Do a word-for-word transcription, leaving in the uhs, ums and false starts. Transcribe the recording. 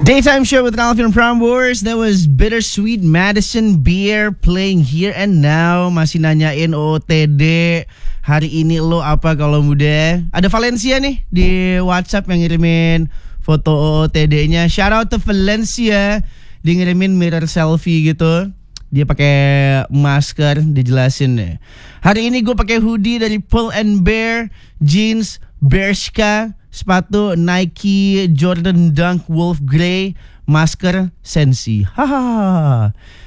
Daytime show with Alvin Prambors. That was Bittersweet Madison Beer playing here and now. Masih nanyain O O T D. Hari ini lo apa kalau muda? Ada Valencia nih di WhatsApp yang ngirimin foto O O T D-nya. Shout out to Valencia. Dia ngirimin mirror selfie gitu. Dia pakai masker, dijelasin deh. Hari ini gue pakai hoodie dari Pull and Bear, jeans Bershka, sepatu Nike Jordan Dunk Wolf Grey, masker Sensi. Hahaha.